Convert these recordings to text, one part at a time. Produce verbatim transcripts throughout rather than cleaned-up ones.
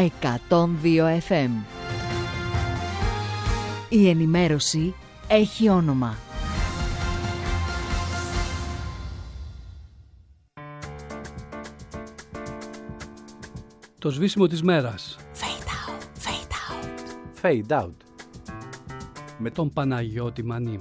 εκατόν δύο εφ εμ. Η ενημέρωση έχει όνομα. Το σβήσιμο της μέρας. Fade out, fade out. Fade out. Με τον Παναγιώτη Μανί.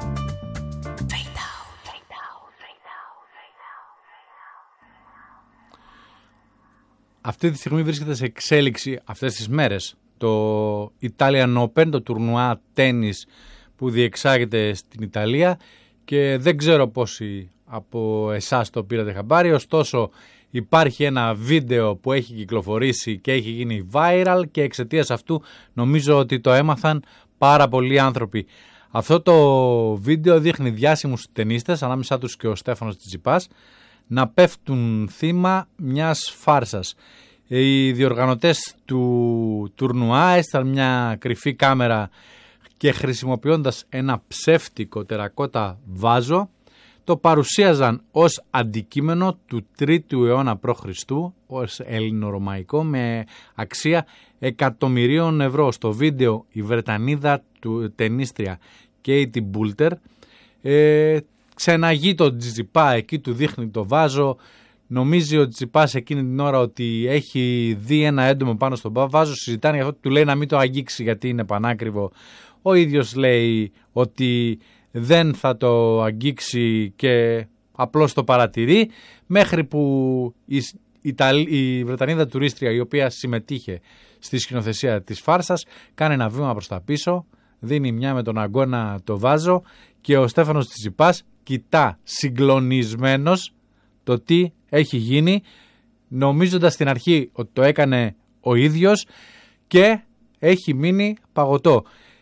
Αυτή τη στιγμή βρίσκεται σε εξέλιξη αυτές τις μέρες το Italian Open, το τουρνουά τένις που διεξάγεται στην Ιταλία, και δεν ξέρω πόσοι από εσάς το πήρατε χαμπάρι, ωστόσο υπάρχει ένα βίντεο που έχει κυκλοφορήσει και έχει γίνει viral και εξαιτίας αυτού νομίζω ότι το έμαθαν πάρα πολλοί άνθρωποι. Αυτό το βίντεο δείχνει διάσημους τενίστες, ανάμεσά τους και ο Στέφανος Τσιτσιπάς, να πέφτουν θύμα μιας φάρσας. Οι διοργανωτές του τουρνουά έστειλαν μια κρυφή κάμερα και χρησιμοποιώντας ένα ψεύτικο τερακότα βάζο το παρουσίαζαν ως αντικείμενο του τρίτου αιώνα π.Χ., ως ελληνορωμαϊκό, με αξία εκατομμυρίων ευρώ. Στο βίντεο η Βρετανίδα του τενίστρια Κέιτι Μπούλτερ ε, ξεναγεί τον Τσιτσιπά, εκεί του δείχνει το βάζο. Νομίζει ο Τσιτσιπάς εκείνη την ώρα ότι έχει δει ένα έντομο πάνω στον βάζο, συζητάνε για αυτό, του λέει να μην το αγγίξει γιατί είναι πανάκριβο. Ο ίδιος λέει ότι δεν θα το αγγίξει και απλώς το παρατηρεί, μέχρι που η, Ιταλ... η Βρετανίδα τουρίστρια, η οποία συμμετείχε στη σκηνοθεσία της φάρσας, κάνει ένα βήμα προς τα πίσω, δίνει μια με τον αγκώνα το βάζο και ο Στέφανος Τσιτσιπάς κοιτά συγκλονισμένος το τι έχει γίνει, νομίζοντας στην αρχή ότι το έκανε ο ίδιος, και έχει μείνει παγωτό.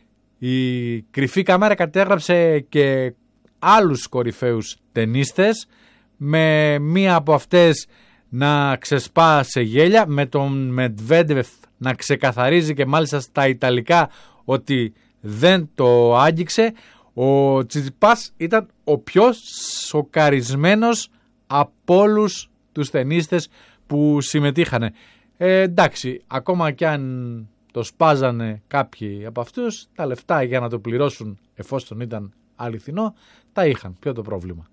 Η κρυφή κάμερα κατέγραψε και άλλους κορυφαίους τενίστες, με μία από αυτές να ξεσπά σε γέλια, με τον Μετβέντεφ να ξεκαθαρίζει και μάλιστα στα Ιταλικά ότι δεν το άγγιξε. Ο Τσιτσιπάς ήταν ο πιο σοκαρισμένος από όλους τους τενίστες που συμμετείχανε. Ε, εντάξει, ακόμα κι αν το σπάζανε κάποιοι από αυτούς, τα λεφτά για να το πληρώσουν, εφόσον ήταν αληθινό, τα είχαν. Ποιο το πρόβλημα?